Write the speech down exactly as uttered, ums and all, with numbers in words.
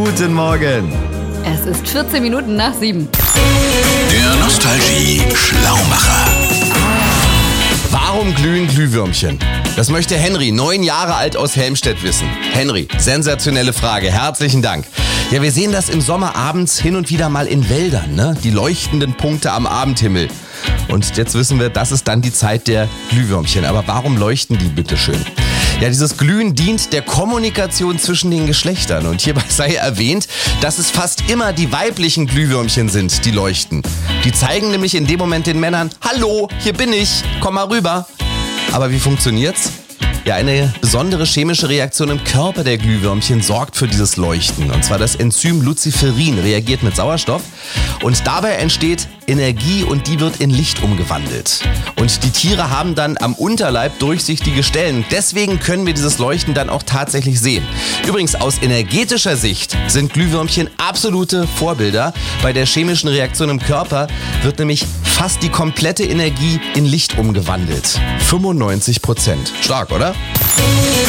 guten Morgen. Es ist vierzehn Minuten nach sieben. Der Nostalgie-Schlaumacher. Warum glühen Glühwürmchen? Das möchte Henry, neun Jahre alt aus Helmstedt, wissen. Henry, sensationelle Frage, herzlichen Dank. Ja, wir sehen das im Sommer abends hin und wieder mal in Wäldern, ne? Die leuchtenden Punkte am Abendhimmel. Und jetzt wissen wir, das ist dann die Zeit der Glühwürmchen. Aber warum leuchten die bitteschön? Ja, dieses Glühen dient der Kommunikation zwischen den Geschlechtern. Und hierbei sei erwähnt, dass es fast immer die weiblichen Glühwürmchen sind, die leuchten. Die zeigen nämlich in dem Moment den Männern: Hallo, hier bin ich, komm mal rüber. Aber wie funktioniert's? Ja, eine besondere chemische Reaktion im Körper der Glühwürmchen sorgt für dieses Leuchten. Und zwar das Enzym Luciferin reagiert mit Sauerstoff und dabei entsteht Energie und die wird in Licht umgewandelt. Und die Tiere haben dann am Unterleib durchsichtige Stellen. Deswegen können wir dieses Leuchten dann auch tatsächlich sehen. Übrigens, aus energetischer Sicht sind Glühwürmchen absolute Vorbilder. Bei der chemischen Reaktion im Körper wird nämlich fast die komplette Energie in Licht umgewandelt. fünfundneunzig Prozent. Stark, oder?